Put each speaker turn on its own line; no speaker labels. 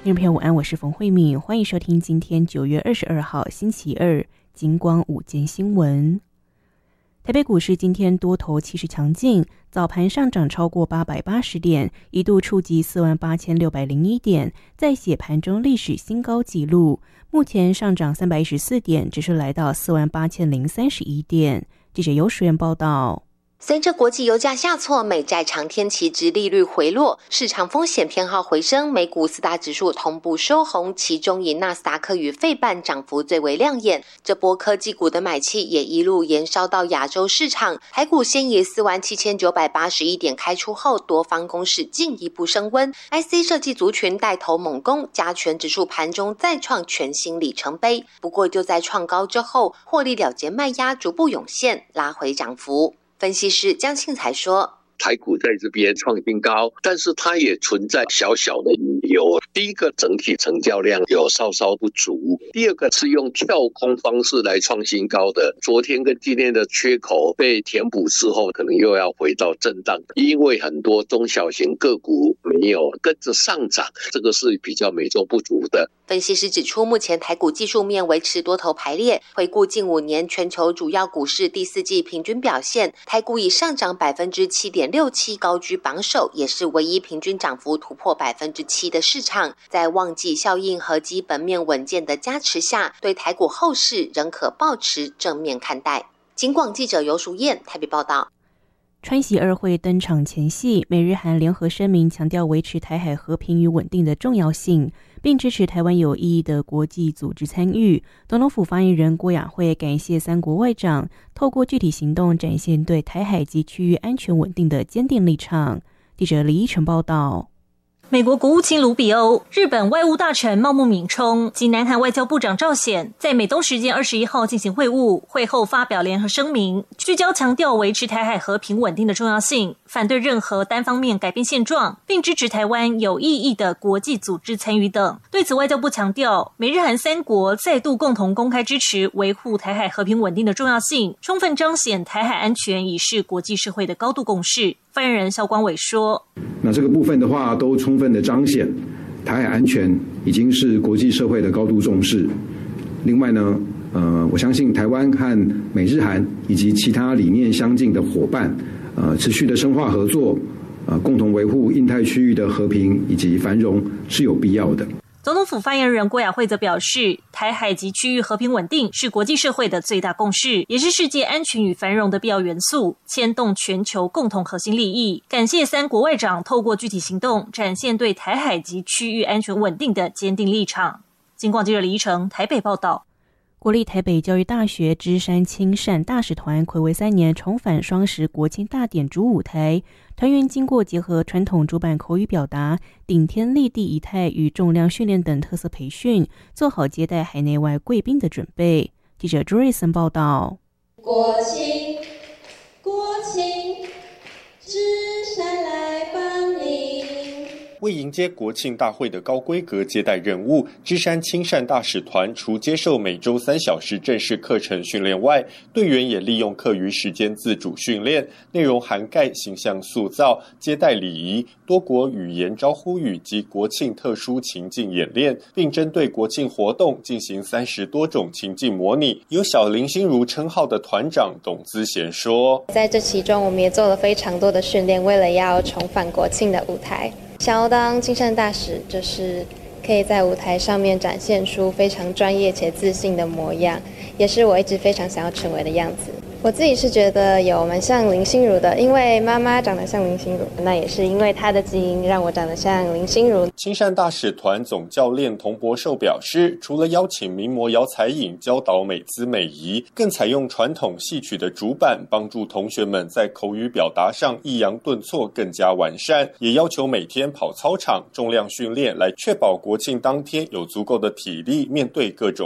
听众朋友午安，我是冯慧敏，欢迎收听今天9月22号星期二金光午间新闻。台北股市今天多头气势强劲，早盘上涨超过880点，一度触及48601点，在写盘中历史新高纪录。目前上涨314点，只是来到48031点。记者尤淑媛报道。
随着国际油价下挫，美债长天期殖利率回落，市场风险偏好回升，美股四大指数同步收红，其中以纳斯达克与费半涨幅最为亮眼。这波科技股的买气也一路延烧到亚洲市场，台股先以47981点开出后，多方攻势进一步升温， IC 设计族群带头猛攻，加权指数盘中再创全新里程碑。不过就在创高之后，获利了结卖压逐步涌现，拉回涨幅。分析师江庆才说，
台股在这边创新高，但是它也存在小小的隐忧。第一个，整体成交量有稍稍不足；第二个是用跳空方式来创新高的，昨天跟今天的缺口被填补之后，可能又要回到震荡，因为很多中小型个股没有跟着上涨，这个是比较美中不足的。
分析师指出，目前台股技术面维持多头排列，回顾近5年全球主要股市第4季平均表现，台股以上涨 7.67% 高居榜首，也是唯一平均涨幅突破 7% 的市场。在旺季效应和基本面稳健的加持下，对台股后市仍可抱持正面看待。警广记者尤淑燕台北报道。
川习2会登场前夕，美日韩联合声明强调维持台海和平与稳定的重要性，并支持台湾有意义的国际组织参与。总统府发言人郭雅慧感谢3国外长透过具体行动展现对台海及区域安全稳定的坚定立场。记者李依晨报道。
美国国务卿卢比欧、日本外务大臣茂木敏充及南韩外交部长赵显在美东时间21号进行会晤，会后发表联合声明，聚焦强调维持台海和平稳定的重要性，反对任何单方面改变现状，并支持台湾有意义的国际组织参与等。对此，外交部强调，美日韩3国再度共同公开支持维护台海和平稳定的重要性，充分彰显台海安全已是国际社会的高度共识。发言人肖光伟说，
那这个部分的话都充分的彰显台海安全已经是国际社会的高度重视。另外呢，我相信台湾和美日韩以及其他理念相近的伙伴，持续的深化合作，共同维护印太区域的和平以及繁荣是有必要的。
总统府发言人郭雅慧则表示，台海及区域和平稳定是国际社会的最大共识，也是世界安全与繁荣的必要元素，牵动全球共同核心利益。感谢3国外长透过具体行动展现对台海及区域安全稳定的坚定立场。警广记者李依晨台北报道。
国立台北教育大学芝山亲善大使团睽违3年重返双十国庆大典主舞台，团员经过结合传统主板口语表达、顶天立地仪态与重量训练等特色培训，做好接待海内外贵宾的准备。记者朱瑞森报道。
国庆，国庆，芝山来帮你。
为迎接国庆大会的高规格接待任务，芝山亲善大使团除接受每周3小时正式课程训练外，队员也利用课余时间自主训练，内容涵盖形象塑造、接待礼仪、多国语言招呼语及国庆特殊情境演练，并针对国庆活动进行30多种情境模拟。有小林心如称号的团长董姿贤说，
在这其中我们也做了非常多的训练，为了要重返国庆的舞台。想要当亲善大使，就是可以在舞台上面展现出非常专业且自信的模样，也是我一直非常想要成为的样子。我自己是觉得有蛮像林心如的，因为妈妈长得像林心如，那也是因为她的基因让我长得像林心如。
亲善大使团总教练童博寿表示，除了邀请名模姚彩颖教导美姿美仪，更采用传统戏曲的主板，帮助同学们在口语表达上抑扬顿挫更加完善，也要求每天跑操场、重量训练，来确保国庆当天有足够的体力面对各种